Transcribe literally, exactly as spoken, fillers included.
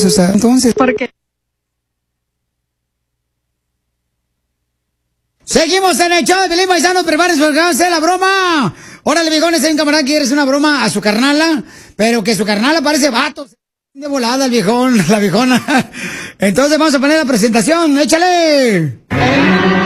o sea, entonces. Porque Seguimos en el show de Pelín Paisano, prepárense porque vamos a hacer la broma. Órale, viejones, hay un camarada que quiere hacer una broma a su carnala, pero que su carnala parece vato. De volada el viejón, la viejona. Entonces vamos a poner la presentación, échale.